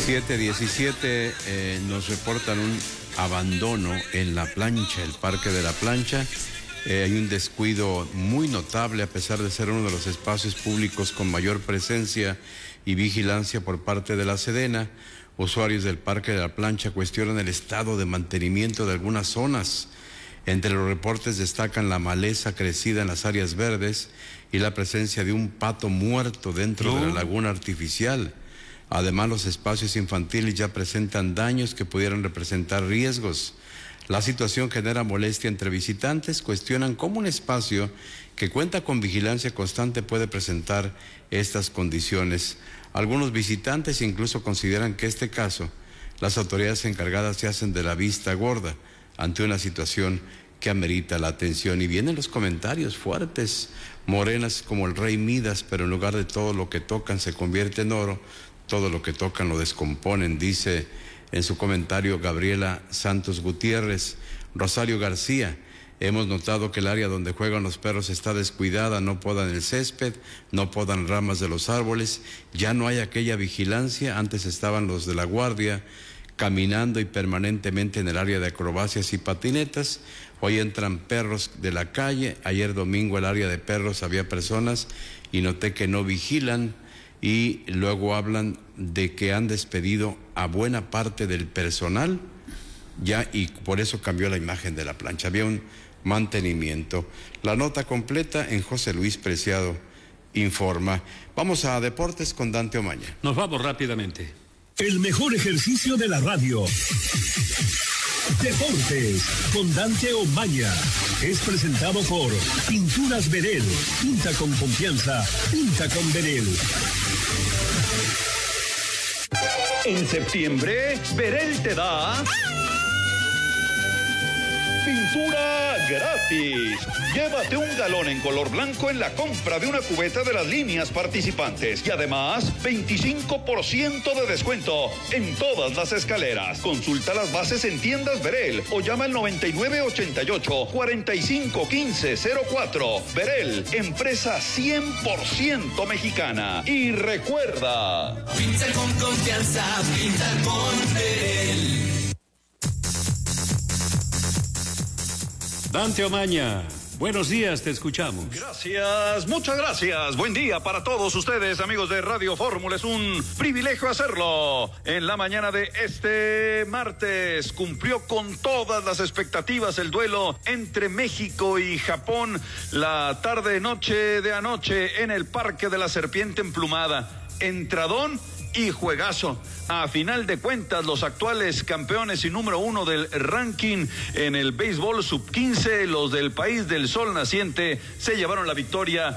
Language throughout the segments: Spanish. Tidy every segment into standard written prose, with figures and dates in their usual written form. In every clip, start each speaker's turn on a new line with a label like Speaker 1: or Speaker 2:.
Speaker 1: 7:17, nos reportan un abandono en La Plancha, el Parque de La Plancha. Hay un descuido muy notable a pesar de ser uno de los espacios públicos con mayor presencia y vigilancia por parte de la Sedena. Usuarios del Parque de La Plancha cuestionan el estado de mantenimiento de algunas zonas. Entre los reportes destacan la maleza crecida en las áreas verdes y la presencia de un pato muerto dentro de la laguna artificial. Además, los espacios infantiles ya presentan daños que pudieran representar riesgos. La situación genera molestia entre visitantes, cuestionan cómo un espacio que cuenta con vigilancia constante puede presentar estas condiciones. Algunos visitantes incluso consideran que en este caso las autoridades encargadas se hacen de la vista gorda ante una situación que amerita la atención. Y vienen los comentarios fuertes, morenas como el rey Midas, pero en lugar de todo lo que tocan se convierte en oro, todo lo que tocan lo descomponen, dice en su comentario Gabriela Santos Gutiérrez. Rosario García: hemos notado que el área donde juegan los perros está descuidada, no podan el césped, no podan ramas de los árboles, ya no hay aquella vigilancia, antes estaban los de la guardia caminando y permanentemente en el área de acrobacias y patinetas, hoy entran perros de la calle, ayer domingo el área de perros había personas y noté que no vigilan. Y luego hablan de que han despedido a buena parte del personal ya, y por eso cambió la imagen de La Plancha. Había un mantenimiento. La nota completa en José Luis Preciado informa. Vamos a deportes con Dante Omaña.
Speaker 2: Nos vamos rápidamente.
Speaker 3: El mejor ejercicio de la radio. Deportes con Dante Omaña. Es presentado por Pinturas Verel. Pinta con confianza. Pinta con Verel.
Speaker 4: En septiembre, Verel te da pintura gratis. Llévate un galón en color blanco en la compra de una cubeta de las líneas participantes. Y además, 25% de descuento en todas las escaleras. Consulta las bases en tiendas Verel o llama al 9988-451504. Verel, empresa 100% mexicana. Y recuerda:
Speaker 5: pinta con confianza, pinta con Verel.
Speaker 2: Dante Omaña, buenos días, te escuchamos.
Speaker 4: Gracias, muchas gracias. Buen día para todos ustedes, amigos de Radio Fórmula. Es un privilegio hacerlo. En la mañana de este martes cumplió con todas las expectativas el duelo entre México y Japón la tarde-noche de anoche en el Parque de la Serpiente Emplumada. Entradón y juegazo. A final de cuentas, los actuales campeones y número 1 del ranking en el béisbol sub-15, los del país del sol naciente, se llevaron la victoria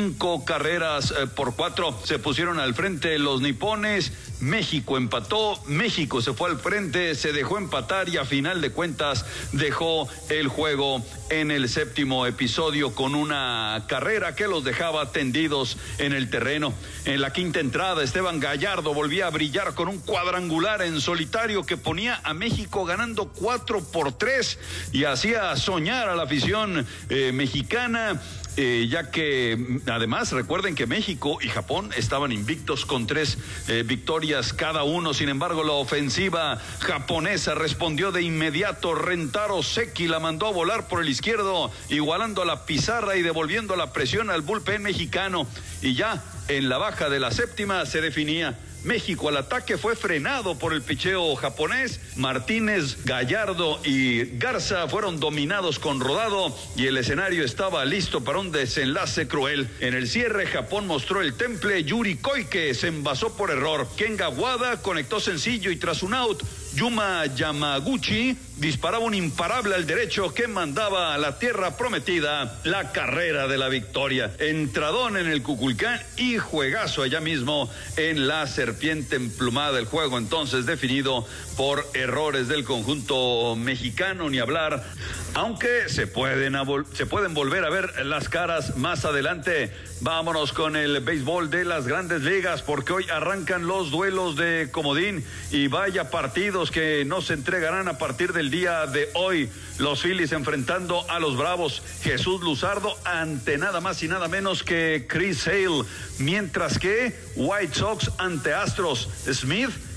Speaker 4: 5-4. Se pusieron al frente los nipones. México empató, México se fue al frente, se dejó empatar y a final de cuentas dejó el juego en el séptimo episodio con una carrera que los dejaba tendidos en el terreno. En la quinta entrada, Esteban Gallardo volvía a brillar con un cuadrangular en solitario que ponía a México ganando 4-3 y hacía soñar a la afición mexicana. Ya que además recuerden que México y Japón estaban invictos con 3 victorias cada uno. Sin embargo, la ofensiva japonesa respondió de inmediato. Rentaro Seki la mandó a volar por el izquierdo, igualando a la pizarra y devolviendo la presión al bullpen mexicano. Y ya en la baja de la séptima se definía. México al ataque fue frenado por el picheo japonés. Martínez, Gallardo y Garza fueron dominados con rodado y el escenario estaba listo para un desenlace cruel. En el cierre, Japón mostró el temple. Yuri Koike se envasó por error. Kenga Wada conectó sencillo y tras un out, Yuma Yamaguchi disparaba un imparable al derecho que mandaba a la tierra prometida la carrera de la victoria. Entradón en el Cuculcán y juegazo allá mismo en la Serpiente Emplumada. El juego entonces definido por errores del conjunto mexicano, ni hablar, aunque se pueden volver a ver las caras más adelante. Vámonos con el béisbol de las Grandes Ligas, porque hoy arrancan los duelos de comodín y vaya partidos que no se entregarán a partir del día de hoy. Los Phillies enfrentando a los Bravos. Jesús Luzardo ante nada más y nada menos que Chris Sale, mientras que White Sox ante Astros. Smith